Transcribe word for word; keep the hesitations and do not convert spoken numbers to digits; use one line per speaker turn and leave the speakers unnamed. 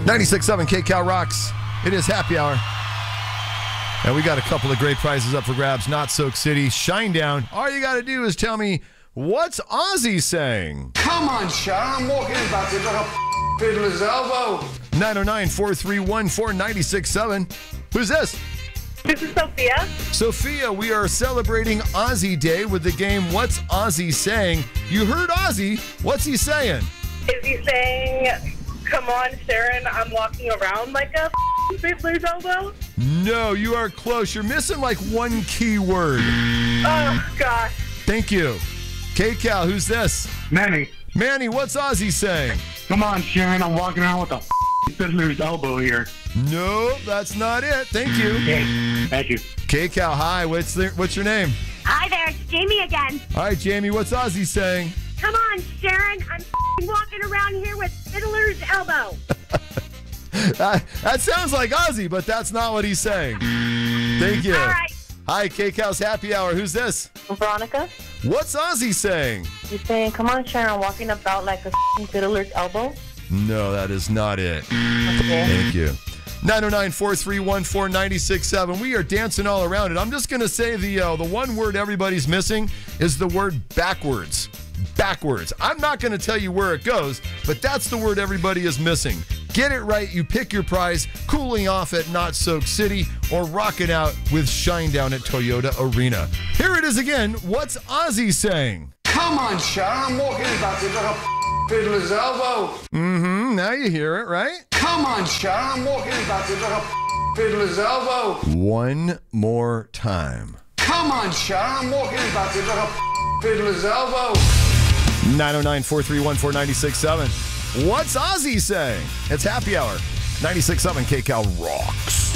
ninety-six point seven K-Cal rocks. It is happy hour. And we got a couple of great prizes up for grabs. Not Soak City, Shinedown. All you got to do is tell me, what's Ozzy saying?
Come on, Sharon. I'm walking about it like a fiddler's elbow.
nine oh nine, four three one, four nine six seven. Who's this?
This is Sophia.
Sophia, we are celebrating Ozzy Day with the game What's Ozzy Saying? You heard Ozzy. What's he saying?
Is he saying, come on, Sharon, I'm walking around like a fiddler's elbow?
No, you are close. You're missing like one key word.
Oh, gosh.
Thank you. K-Cal, who's this?
Manny,
Manny, what's Ozzy saying?
come on, Sharon. I'm walking around with a fiddler's elbow here.
No, that's not it. Thank you.
Okay, thank you.
K-Cal, hi. What's the, what's your name?
Hi there, it's Jamie again.
All right, Jamie, what's Ozzy saying?
Come on, Sharon. I'm walking around here with fiddler's elbow.
That, that sounds like Ozzy, but that's not what he's saying. Thank you.
All right.
Hi, K-Cal's happy hour. Who's this?
Veronica,
What's Ozzy saying?
you're saying, come on, Sharon, walking about like a fiddler's elbow?
No, that is not it.
Okay.
Thank you. nine oh nine, four three one, four nine six seven. We are dancing all around it. I'm just going to say the uh, the one word everybody's missing is the word backwards. Backwards. I'm not going to tell you where it goes, but that's the word everybody is missing. Get it right, you pick your prize, cooling off at Not Soak City, or rocking out with Shinedown at Toyota Arena. Here it is again. What's Ozzy saying?
Come on, Sharon. I'm walking about it like a fiddler's elbow.
Mm-hmm. Now you hear it, right?
Come on, Sharon. I'm walking about it like a fiddler's elbow.
One more time.
Come on, Sharon. I'm walking about it like a fiddler's elbow.
nine oh nine, four three one, four nine six seven. What's Ozzy saying? It's happy hour. ninety-six point seven K-Cal rocks.